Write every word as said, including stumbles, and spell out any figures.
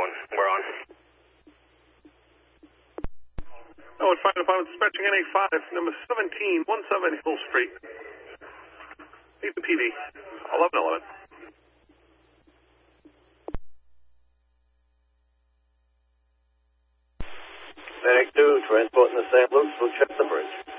one. We're on. Oh, it's fire department dispatching N A five, number seventeen, seventeen Hill Street. Need the P D. eleven eleven. Medic two, transporting the Saint Luke's, will check the bridge.